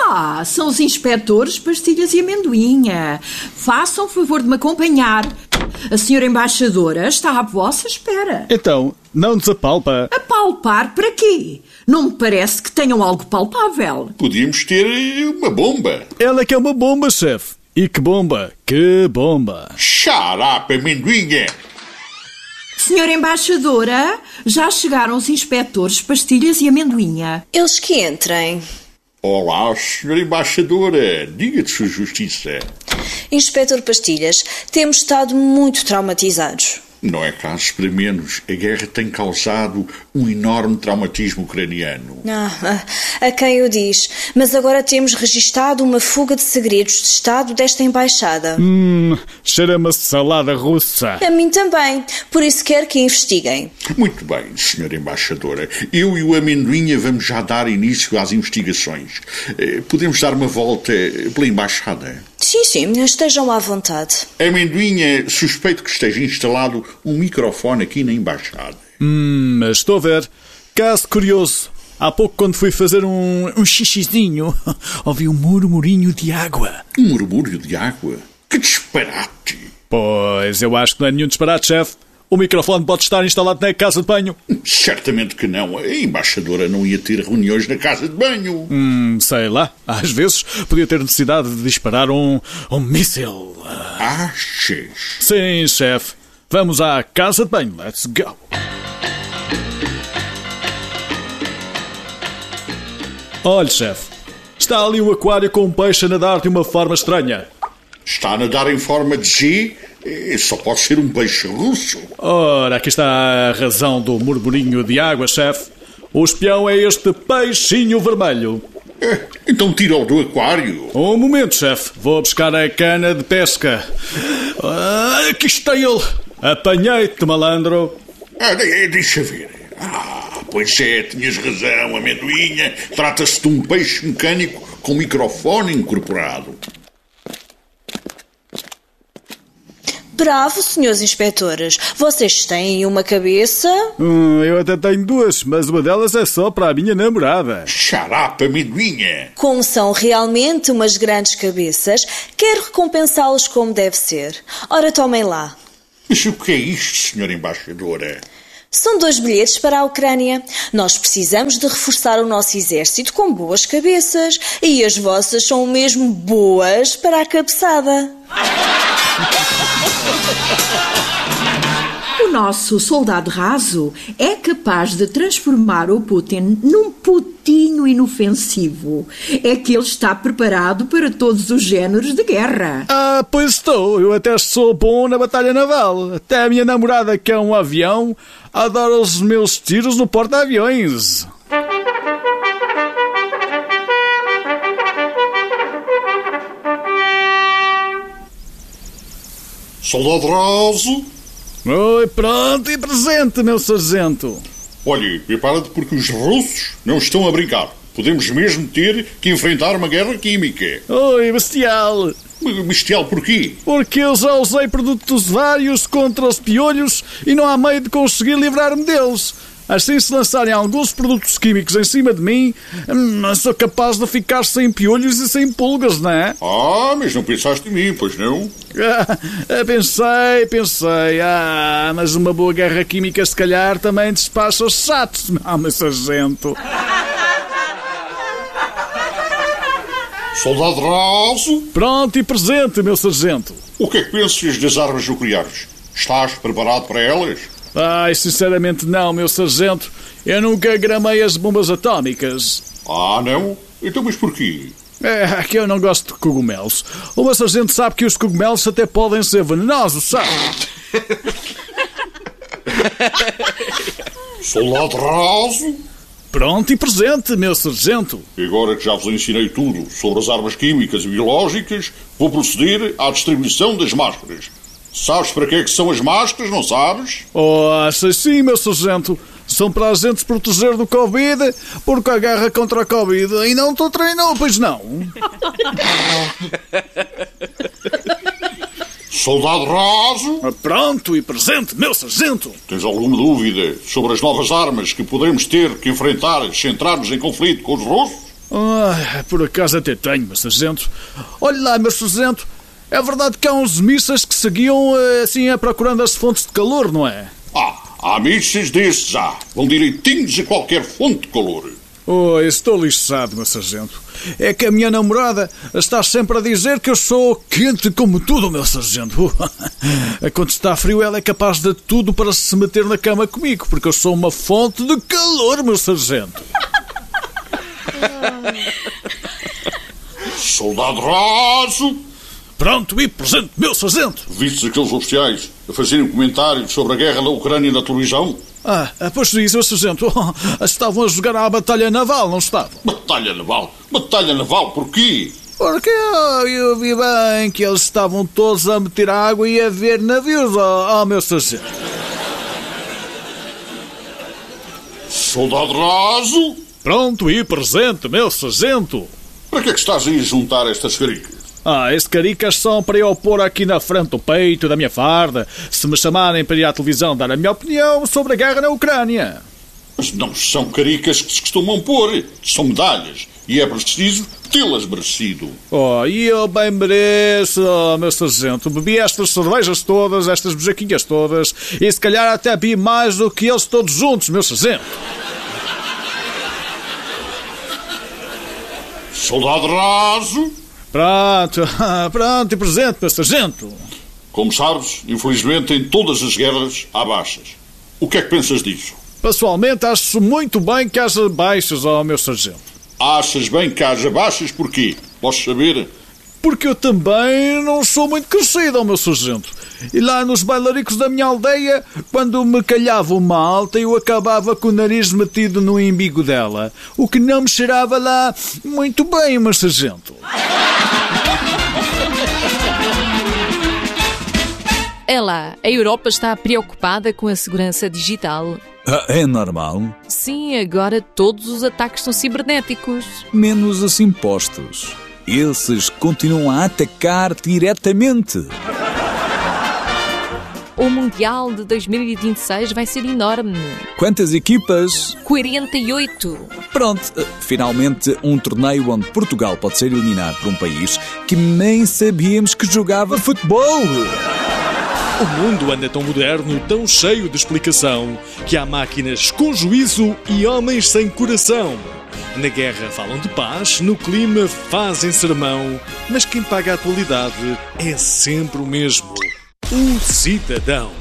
São os inspetores Pastilhas e Amendoinha. Façam o favor de me acompanhar. A senhora embaixadora está à vossa espera. Então, não desapalpa. Apalpar para quê? Não me parece que tenham algo palpável. Podíamos ter uma bomba. Ela que é uma bomba, chefe. E que bomba, que bomba. Xarapa, amendoinha. Senhora embaixadora, já chegaram os inspetores Pastilhas e Amendoinha. Eles que entrem. Olá, senhora embaixadora. Diga de sua justiça. Inspetor Pastilhas, temos estado muito traumatizados. Não é caso para menos. A guerra tem causado um enorme traumatismo ucraniano. A quem o diz? Mas agora temos registado uma fuga de segredos de Estado desta embaixada. Cheira-me salada russa. A mim também. Por isso quero que investiguem. Muito bem, senhora embaixadora. Eu e o Amendoinha vamos já dar início às investigações. Podemos dar uma volta pela embaixada? Sim, estejam à vontade. Amendoinha, suspeito que esteja instalado um microfone aqui na embaixada. Mas estou a ver. Caso curioso. Há pouco, quando fui fazer um xixizinho, ouvi um murmurinho de água. Um murmúrio de água? Que disparate! Pois, eu acho que não é nenhum disparate, chefe. O microfone pode estar instalado na casa de banho. Certamente que não. A embaixadora não ia ter reuniões na casa de banho. Sei lá. Às vezes podia ter necessidade de disparar um míssil. Achas? Sim, chefe. Vamos à casa de banho. Let's go. Olhe, chefe. Está ali o aquário com um peixe a nadar de uma forma estranha. Está a nadar em forma de Z? Só pode ser um peixe russo. Ora, aqui está a razão do murmurinho de água, chefe. O espião é este peixinho vermelho. Então tira-o do aquário. Um momento, chefe. Vou buscar a cana de pesca. Aqui está ele. Apanhei-te, malandro. Deixa ver. Pois é, tinhas razão, Amendoinha. Trata-se de um peixe mecânico com microfone incorporado. Bravo, senhores inspetores. Vocês têm uma cabeça? Eu até tenho duas, mas uma delas é só para a minha namorada. Xarapa, Amendoinha. Como são realmente umas grandes cabeças, quero recompensá-los como deve ser. Ora, tomem lá. Mas o que é isto, senhora embaixadora? São 2 bilhetes para a Ucrânia. Nós precisamos de reforçar o nosso exército com boas cabeças. E as vossas são mesmo boas para a cabeçada. O nosso soldado raso é capaz de transformar o Putin num putinho inofensivo. É que ele está preparado para todos os géneros de guerra. Pois estou. Eu até sou bom na batalha naval. Até a minha namorada, que é um avião, adora os meus tiros no porta-aviões. Soldado raso. Oi, pronto e presente, meu sargento. Olhe, prepara-te porque os russos não estão a brincar. Podemos mesmo ter que enfrentar uma guerra química. Oi, bestial. Bestial porquê? Porque eu já usei produtos vários contra os piolhos e não há meio de conseguir livrar-me deles. Assim, se lançarem alguns produtos químicos em cima de mim, sou capaz de ficar sem piolhos e sem pulgas, não é? Mas não pensaste em mim, pois não? Pensei. Mas uma boa guerra química se calhar também despacha os chatos, meu sargento. Soldado raso. Pronto e presente, meu sargento. O que é que pensas das armas nucleares? Estás preparado para elas? Sinceramente não, meu sargento. Eu nunca gramei as bombas atómicas. Não? Então, mas porquê? É que eu não gosto de cogumelos. O meu sargento sabe que os cogumelos até podem ser venenosos, sabe? Soldado raso. Pronto e presente, meu sargento. Agora que já vos ensinei tudo sobre as armas químicas e biológicas, vou proceder à distribuição das máscaras. Sabes para que é que são as máscaras, não sabes? Sei sim, meu sargento. São para a gente se proteger do Covid, porque a guerra contra a Covid ainda não estou treinou, pois não? Soldado raso. Pronto e presente, meu sargento. Tens alguma dúvida sobre as novas armas que podemos ter que enfrentar se entrarmos em conflito com os russos? Por acaso até tenho, meu sargento. Olha lá, meu sargento, é verdade que há uns mísseis que seguiam assim procurando as fontes de calor, não é? Há mísseis desses já. Vão direitinhos a qualquer fonte de calor. Estou lixado, meu sargento. É que a minha namorada está sempre a dizer que eu sou quente como tudo, meu sargento. Quando está frio, ela é capaz de tudo para se meter na cama comigo, porque eu sou uma fonte de calor, meu sargento. Soldado Raso! Pronto e presente, meu sargento. Vistes aqueles oficiais a fazerem comentários sobre a guerra na Ucrânia na televisão? Pois isso, meu sargento. Estavam a jogar à batalha naval, não estavam? Batalha naval? Batalha naval porquê? Porque eu vi bem que eles estavam todos a meter água e a ver navios, meu sargento. Soldado Raso! Pronto e presente, meu sargento. Para que é que estás aí a juntar estas caricas? Este caricas são para eu pôr aqui na frente do peito da minha farda, se me chamarem para ir à televisão dar a minha opinião sobre a guerra na Ucrânia. Mas não são caricas que se costumam pôr, são medalhas, e é preciso tê-las merecido. E eu bem mereço, meu sargento. Bebi estas cervejas todas, estas bejaquinhas todas, e se calhar até bebi mais do que eles todos juntos, meu sargento. Soldado Raso! Pronto e presente, meu sargento. Como sabes, infelizmente em todas as guerras há baixas. O que é que pensas disso? Pessoalmente acho muito bem que haja baixas, meu sargento. Achas bem que haja baixas porquê? Posso saber? Porque eu também não sou muito crescido, meu sargento. E lá nos bailaricos da minha aldeia, quando me calhava uma alta, eu acabava com o nariz metido no embigo dela, o que não me cheirava lá muito bem, meu sargento. É lá, a Europa está preocupada com a segurança digital. É normal. Sim, agora todos os ataques são cibernéticos. Menos os impostos. Esses continuam a atacar diretamente. O Mundial de 2026 vai ser enorme. Quantas equipas? 48. Pronto, finalmente um torneio onde Portugal pode ser eliminado por um país que nem sabíamos que jogava futebol. O mundo anda tão moderno, tão cheio de explicação, que há máquinas com juízo e homens sem coração. Na guerra falam de paz, no clima fazem sermão, mas quem paga a atualidade é sempre o mesmo: o cidadão.